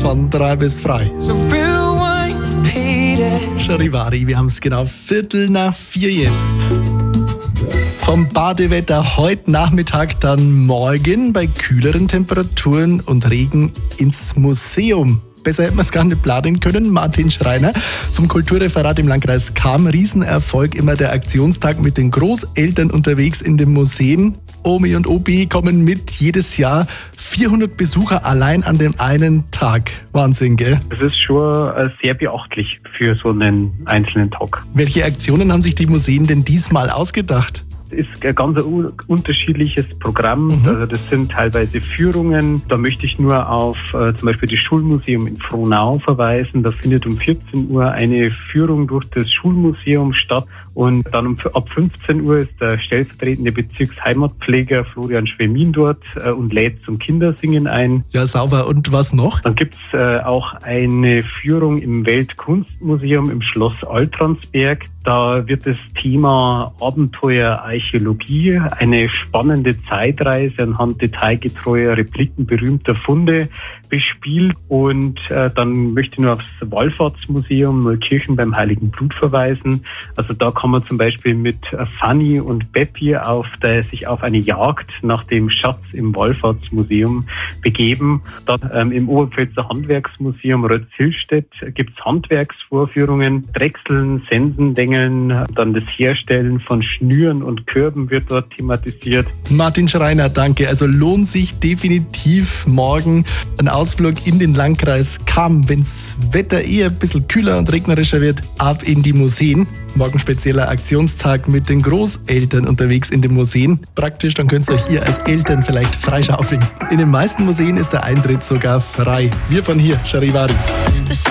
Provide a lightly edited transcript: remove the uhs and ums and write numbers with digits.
von 3 bis frei. Charivari, wir haben es genau 3:45 jetzt. Vom Badewetter heute Nachmittag dann morgen bei kühleren Temperaturen und Regen ins Museum. Besser hätten wir es gar nicht planen können. Martin Schreiner vom Kulturreferat im Landkreis Cham. Riesenerfolg, immer der Aktionstag mit den Großeltern unterwegs in den Museen. Omi und Opi kommen mit, jedes Jahr 400 Besucher allein an dem einen Tag. Wahnsinn, gell? Das ist schon sehr beachtlich für so einen einzelnen Tag. Welche Aktionen haben sich die Museen denn diesmal ausgedacht? Ist ein ganz unterschiedliches Programm. Also das sind teilweise Führungen. Da möchte ich nur auf zum Beispiel das Schulmuseum in Frohnau verweisen. Da findet um 14 Uhr eine Führung durch das Schulmuseum statt. Und dann ab 15 Uhr ist der stellvertretende Bezirksheimatpfleger Florian Schwemin dort und lädt zum Kindersingen ein. Ja, sauber. Und was noch? Dann gibt's auch eine Führung im Weltkunstmuseum im Schloss Altransberg. Da wird das Thema Abenteuerarchäologie, eine spannende Zeitreise anhand detailgetreuer Repliken berühmter Funde bespielt. Und dann möchte ich nur aufs Wallfahrtsmuseum Neukirchen beim Heiligen Blut verweisen. Also da kann man zum Beispiel mit Fanny und Beppi sich auf eine Jagd nach dem Schatz im Wallfahrtsmuseum begeben. Dann im Oberpfälzer Handwerksmuseum Rötzhillstedt gibt es Handwerksvorführungen, Drechseln, Sensen, Dengeln, dann das Herstellen von Schnüren und Körben wird dort thematisiert. Martin Schreiner, danke. Also lohnt sich definitiv morgen ein Ausflug in den Landkreis Cham. Wenn's Wetter eher ein bisschen kühler und regnerischer wird, ab in die Museen. Morgen spezieller Aktionstag mit den Großeltern unterwegs in den Museen. Praktisch, dann könnt ihr als Eltern vielleicht freischaufeln. In den meisten Museen ist der Eintritt sogar frei. Wir von hier, Charivari.